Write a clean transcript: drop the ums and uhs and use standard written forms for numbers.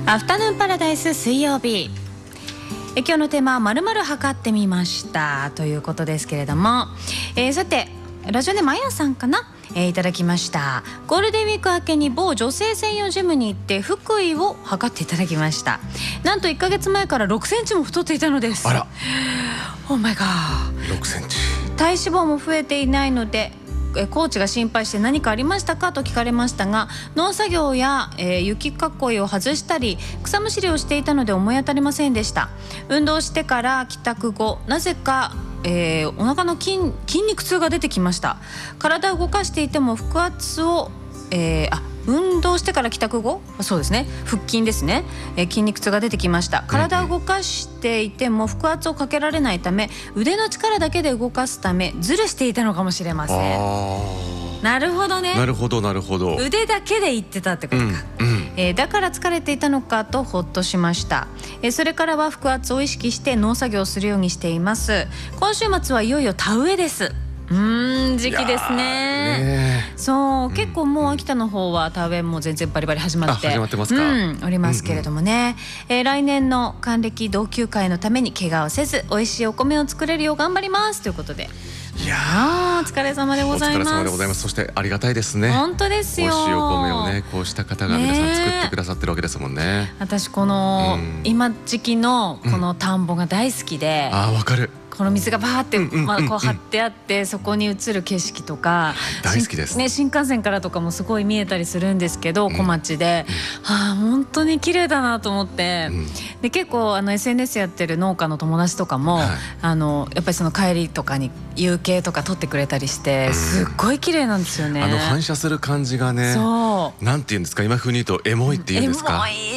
アフタヌーンパラダイス水曜日、今日のテーマは〇〇測ってみましたということですけれども、さてラジオネームあやさんかな、いただきました。ゴールデンウィーク明けに某女性専用ジムに行って腹囲を測っていただきました。なんと1ヶ月前から6センチも太っていたのです。 あら、 オーマイガー。 6センチ。 体脂肪も増えていないのでコーチが心配して何かありましたかと聞かれましたが、農作業や、雪囲いを外したり草むしりをしていたので思い当たりませんでした。運動してから帰宅後、なぜか、お腹の筋肉痛が出てきました。体を動かしていても腹圧を、運動してから帰宅後、そうですね、腹筋ですね、筋肉痛が出てきました。体を動かしていても腹圧をかけられないため、腕の力だけで動かすためずるしていたのかもしれません。なるほどね。 なるほどなるほど。 腕だけで言ってたってことか、だから疲れていたのかとほっとしました。それからは腹圧を意識して農作業をするようにしています。今週末はいよいよ田植えです。時期ですね。そう、結構もう秋田の方は田植えも全然バリバリ始まって始まってますか。 おりますけれどもね、来年の還暦同級会のために怪我をせず美味しいお米を作れるよう頑張りますということで、 いやお疲れ様でございます。 お疲れ様でございます。そしてありがたいですね。 本当ですよ。 美味しいお米をね、こうした方が皆さん作ってくださってるわけですもんね。 私この、今時期のこの田んぼが大好きで、 わかる。 この水がバーってこう張ってあって、そこに映る景色とか大好きですね。新幹線からとかもすごい見えたりするんですけど、小町で、本当に綺麗だなと思って、で結構SNS やってる農家の友達とかも、やっぱりその帰りとかに夕景とか撮ってくれたりして、すっごい綺麗なんですよね。 反射する感じがね、 そう、 なんていうんですか、今風に言うとエモいっていうんですか。 エモい